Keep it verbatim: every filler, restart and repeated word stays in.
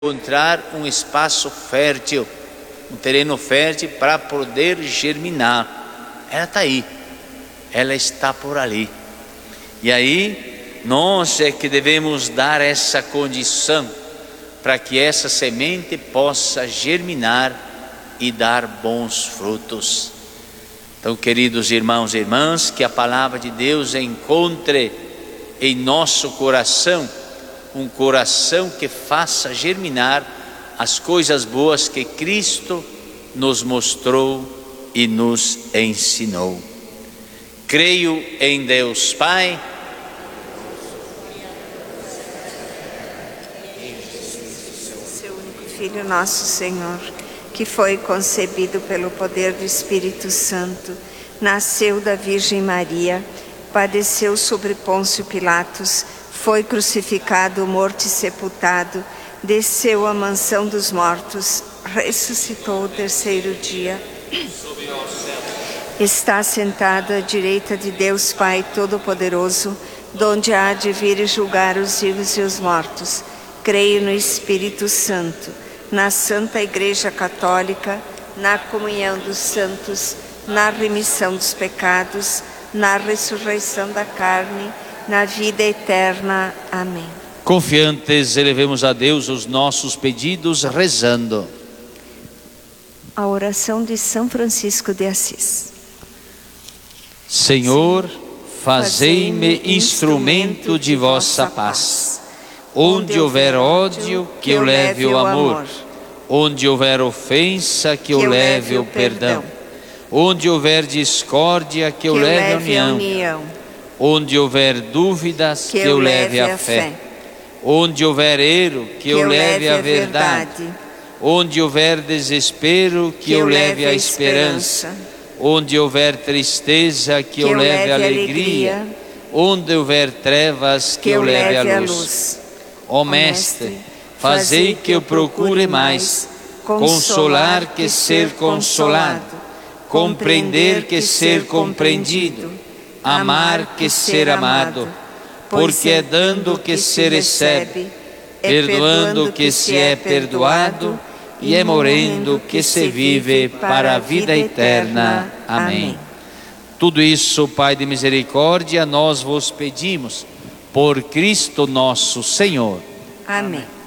encontrar um espaço fértil, um terreno fértil para poder germinar. Ela está aí, ela está por ali. E aí nós é que devemos dar essa condição para que essa semente possa germinar e dar bons frutos. Então, queridos irmãos e irmãs, que a palavra de Deus encontre em nosso coração um coração que faça germinar as coisas boas que Cristo nos mostrou e nos ensinou. Creio em Deus Pai, seu único Filho, nosso Senhor, que foi concebido pelo poder do Espírito Santo, nasceu da Virgem Maria, padeceu sobre Pôncio Pilatos, foi crucificado, morto e sepultado, desceu à mansão dos mortos, ressuscitou o terceiro dia, está sentado à direita de Deus Pai Todo-Poderoso, donde há de vir e julgar os vivos e os mortos. Creio no Espírito Santo, na Santa Igreja Católica, na comunhão dos santos, na remissão dos pecados, na ressurreição da carne, na vida eterna. Amém. Confiantes, elevemos a Deus os nossos pedidos, rezando. A oração de São Francisco de Assis. Senhor, fazei-me instrumento de vossa paz. Onde houver ódio, que eu leve o amor. Onde houver ofensa, que eu leve o perdão. Onde houver discórdia, que eu leve a união. Onde houver dúvidas, que eu leve a fé. Onde houver erro, que eu leve a verdade. Onde houver desespero, que eu leve a esperança. Onde houver tristeza, que eu leve a alegria. Onde houver trevas, que eu leve a luz. Ó Mestre, fazei que eu procure mais consolar que ser consolado, compreender que ser compreendido, amar que ser amado, porque é dando que se recebe, perdoando que se é perdoado, e é morrendo que se vive para a vida eterna. Amém. Tudo isso, Pai de misericórdia, nós vos pedimos, por Cristo nosso Senhor. Amém.